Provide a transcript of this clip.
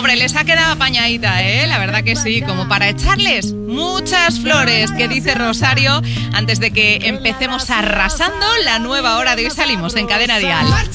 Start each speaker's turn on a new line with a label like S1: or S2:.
S1: Hombre, les ha quedado apañadita, ¿eh? La verdad que sí, como para echarles muchas flores, que dice Rosario, antes de que empecemos arrasando la nueva hora de Hoy Salimos en Cadena Dial.